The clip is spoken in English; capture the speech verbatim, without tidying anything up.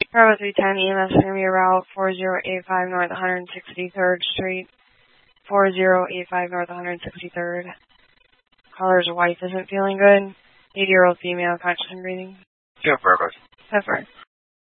Bravo three ten, E M S for me route four zero eight five North one hundred sixty-third Street. four zero eight five North one hundred sixty-third. Caller's wife isn't feeling good. eighty-year-old female, conscious and breathing. Yeah, perfect. Pepper.